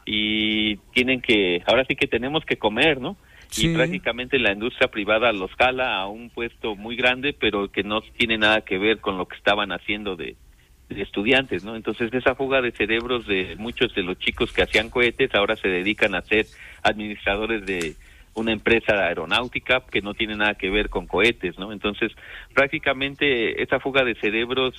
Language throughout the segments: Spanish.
y ahora sí que tenemos que comer, ¿no? Sí. Y prácticamente la industria privada los jala a un puesto muy grande, pero que no tiene nada que ver con lo que estaban haciendo de estudiantes, ¿no? Entonces esa fuga de cerebros de muchos de los chicos que hacían cohetes ahora se dedican a ser administradores de una empresa aeronáutica que no tiene nada que ver con cohetes, ¿no? Entonces prácticamente esa fuga de cerebros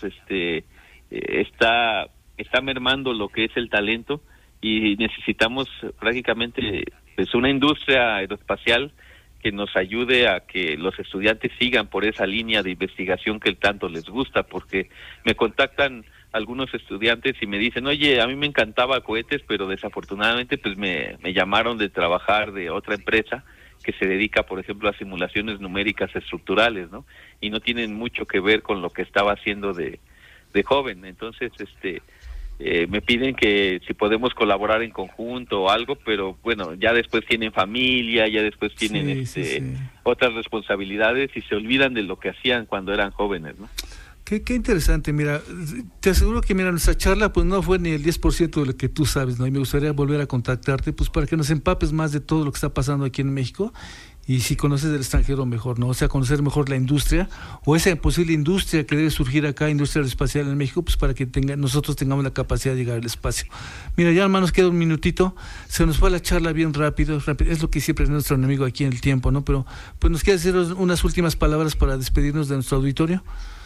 está mermando lo que es el talento, y necesitamos prácticamente pues una industria aeroespacial que nos ayude a que los estudiantes sigan por esa línea de investigación que tanto les gusta, porque me contactan algunos estudiantes y me dicen, oye, a mí me encantaba cohetes, pero desafortunadamente pues me llamaron de trabajar de otra empresa que se dedica, por ejemplo, a simulaciones numéricas estructurales, ¿no? Y no tienen mucho que ver con lo que estaba haciendo de joven. Entonces, me piden que si podemos colaborar en conjunto o algo, pero bueno, ya después tienen familia, ya después tienen otras responsabilidades y se olvidan de lo que hacían cuando eran jóvenes, ¿no? Qué interesante, mira, te aseguro que nuestra charla pues no fue ni el 10% de lo que tú sabes, ¿no? Y me gustaría volver a contactarte pues para que nos empapes más de todo lo que está pasando aquí en México, y si conoces del extranjero mejor, ¿no? O sea, conocer mejor la industria o esa posible industria que debe surgir acá, industria aeroespacial en México, pues para que nosotros tengamos la capacidad de llegar al espacio. Mira, ya hermanos, queda un minutito, se nos fue la charla bien rápido, es lo que siempre es nuestro enemigo aquí en el tiempo, ¿no? Pero pues nos queda decir unas últimas palabras para despedirnos de nuestro auditorio.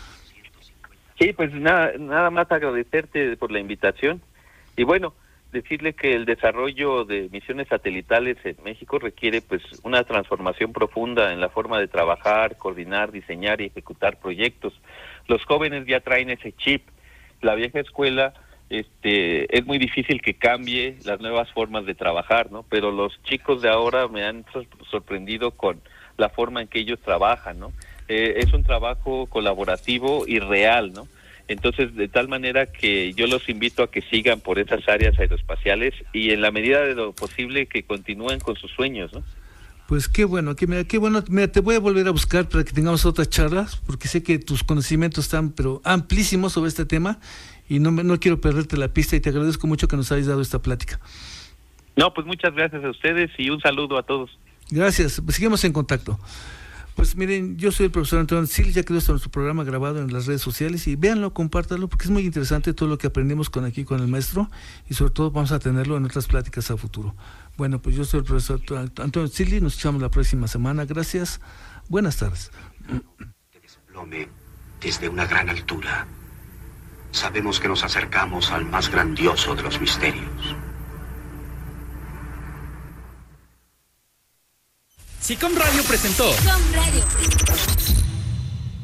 Sí, pues nada más agradecerte por la invitación y bueno, decirle que el desarrollo de misiones satelitales en México requiere pues una transformación profunda en la forma de trabajar, coordinar, diseñar y ejecutar proyectos. Los jóvenes ya traen ese chip. La vieja escuela es muy difícil que cambie las nuevas formas de trabajar, ¿no? Pero los chicos de ahora me han sorprendido con la forma en que ellos trabajan, ¿no? Es un trabajo colaborativo y real, ¿no? Entonces, de tal manera que yo los invito a que sigan por esas áreas aeroespaciales y en la medida de lo posible que continúen con sus sueños, ¿no? Pues qué bueno, mira, te voy a volver a buscar para que tengamos otras charlas, porque sé que tus conocimientos están pero amplísimos sobre este tema y no quiero perderte la pista, y te agradezco mucho que nos hayas dado esta plática. No, pues muchas gracias a ustedes y un saludo a todos. Gracias, pues seguimos en contacto. Pues miren, yo soy el profesor Antonio Siles, ya quedó nuestro programa grabado en las redes sociales y véanlo, compártanlo, porque es muy interesante todo lo que aprendemos con el maestro, y sobre todo vamos a tenerlo en otras pláticas a futuro. Bueno, pues yo soy el profesor Antonio Siles, nos escuchamos la próxima semana, gracias, buenas tardes. Que desplome desde una gran altura. Sabemos que nos acercamos al más grandioso de los misterios. SICOM Radio presentó. SICOM Radio.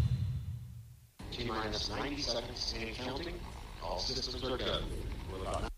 T-minus 90 seconds and counting. All systems are go.